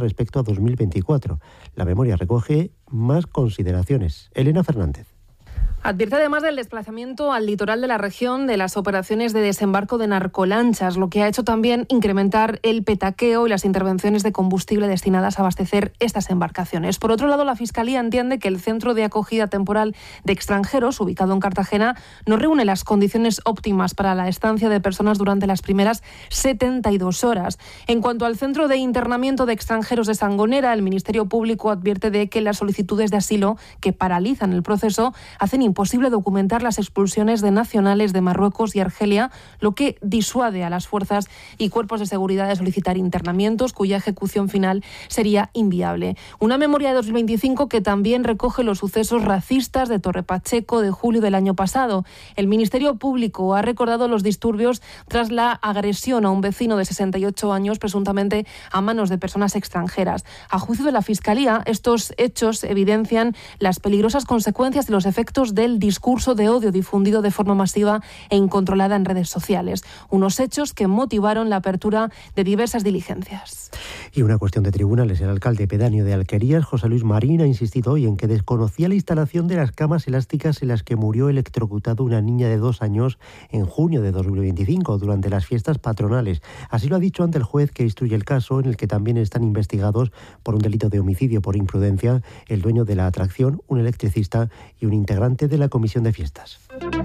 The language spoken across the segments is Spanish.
respecto a 2024. La memoria recoge más consideraciones. Elena Fernández. Advierte además del desplazamiento al litoral de la región de las operaciones de desembarco de narcolanchas, lo que ha hecho también incrementar el petaqueo y las intervenciones de combustible destinadas a abastecer estas embarcaciones. Por otro lado, la Fiscalía entiende que el centro de acogida temporal de extranjeros, ubicado en Cartagena, no reúne las condiciones óptimas para la estancia de personas durante las primeras 72 horas. En cuanto al centro de internamiento de extranjeros de Sangonera, el Ministerio Público advierte de que las solicitudes de asilo que paralizan el proceso hacen imposible documentar las expulsiones de nacionales de Marruecos y Argelia, lo que disuade a las fuerzas y cuerpos de seguridad de solicitar internamientos cuya ejecución final sería inviable. Una memoria de 2025 que también recoge los sucesos racistas de Torre Pacheco de julio del año pasado. El Ministerio Público ha recordado los disturbios tras la agresión a un vecino de 68 años, presuntamente a manos de personas extranjeras. A juicio de la Fiscalía, estos hechos evidencian las peligrosas consecuencias y los efectos del discurso de odio difundido de forma masiva e incontrolada en redes sociales. Unos hechos que motivaron la apertura de diversas diligencias. Y una cuestión de tribunales. El alcalde pedáneo de Alquerías, José Luis Marín, ha insistido hoy en que desconocía la instalación de las camas elásticas en las que murió electrocutado una niña de 2 años en junio de 2025 durante las fiestas patronales. Así lo ha dicho ante el juez que instruye el caso, en el que también están investigados por un delito de homicidio por imprudencia el dueño de la atracción, un electricista y un integrante de la comisión de fiestas.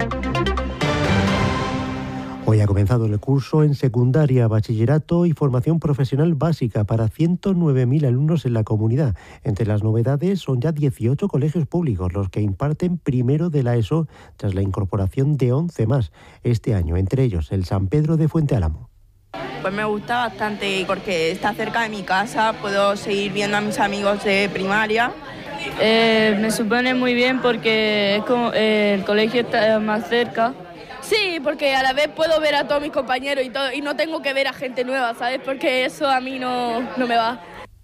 Hoy ha comenzado el curso en secundaria, bachillerato y formación profesional básica para 109.000 alumnos en la comunidad. Entre las novedades son ya 18 colegios públicos los que imparten primero de la ESO tras la incorporación de 11 más este año, entre ellos el San Pedro de Fuente Álamo. Pues me gusta bastante porque está cerca de mi casa, puedo seguir viendo a mis amigos de primaria. Me supone muy bien porque es como, el colegio está más cerca. Sí, porque a la vez puedo ver a todos mis compañeros y no tengo que ver a gente nueva, ¿sabes? Porque eso a mí no me va.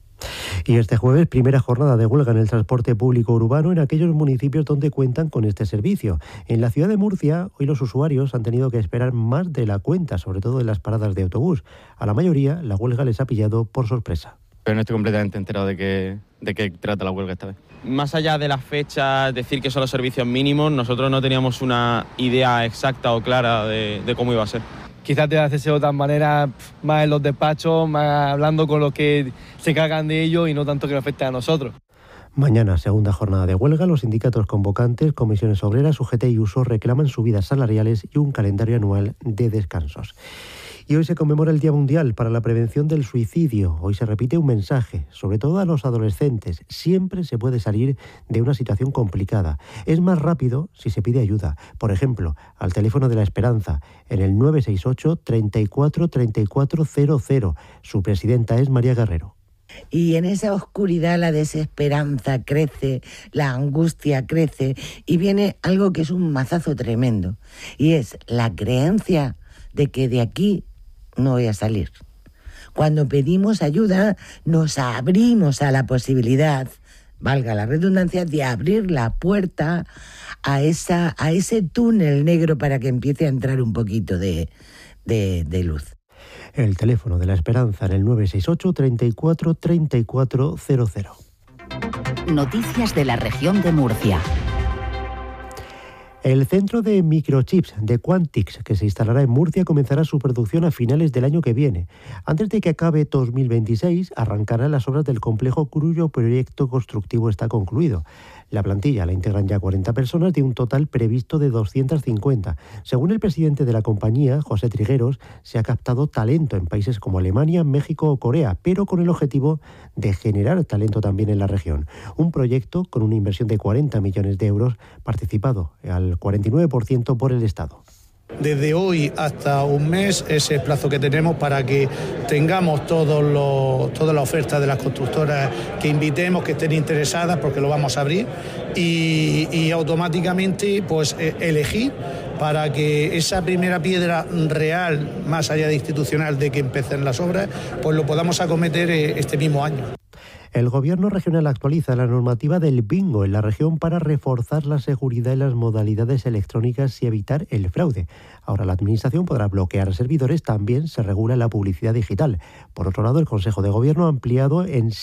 Y este jueves, primera jornada de huelga en el transporte público urbano en aquellos municipios donde cuentan con este servicio. En la ciudad de Murcia, hoy los usuarios han tenido que esperar más de la cuenta, sobre todo en las paradas de autobús. A la mayoría, la huelga les ha pillado por sorpresa. Pero no estoy completamente enterado de qué trata la huelga esta vez. Más allá de las fechas, decir que son los servicios mínimos, nosotros no teníamos una idea exacta o clara de cómo iba a ser. Quizás te hace de otra manera, más en los despachos, más hablando con los que se cargan de ellos y no tanto que nos afecte a nosotros. Mañana, segunda jornada de huelga, los sindicatos convocantes, comisiones obreras, UGT y USO reclaman subidas salariales y un calendario anual de descansos. Y hoy se conmemora el Día Mundial para la Prevención del Suicidio. Hoy se repite un mensaje, sobre todo a los adolescentes. Siempre se puede salir de una situación complicada. Es más rápido si se pide ayuda. Por ejemplo, al teléfono de la Esperanza, en el 968 34 34 00. Su presidenta es María Guerrero. Y en esa oscuridad la desesperanza crece, la angustia crece y viene algo que es un mazazo tremendo. Y es la creencia de que de aquí no voy a salir. Cuando pedimos ayuda, nos abrimos a la posibilidad, valga la redundancia, de abrir la puerta a ese túnel negro para que empiece a entrar un poquito de luz. El teléfono de la Esperanza en el 968 34 34 00. Noticias de la región de Murcia. El centro de microchips de Quantix, que se instalará en Murcia, comenzará su producción a finales del año que viene. Antes de que acabe 2026, arrancarán las obras del complejo cuyo proyecto constructivo está concluido. La plantilla la integran ya 40 personas de un total previsto de 250. Según el presidente de la compañía, José Trigueros, se ha captado talento en países como Alemania, México o Corea, pero con el objetivo de generar talento también en la región. Un proyecto con una inversión de 40 millones de euros, participado al 49% por el Estado. Desde hoy hasta un mes es el plazo que tenemos para que tengamos toda la oferta de las constructoras que invitemos, que estén interesadas, porque lo vamos a abrir, y automáticamente pues elegir para que esa primera piedra real, más allá de institucional, de que empiecen las obras, pues lo podamos acometer este mismo año. El Gobierno regional actualiza la normativa del bingo en la región para reforzar la seguridad en las modalidades electrónicas y evitar el fraude. Ahora la Administración podrá bloquear servidores, también se regula la publicidad digital. Por otro lado, el Consejo de Gobierno ha ampliado en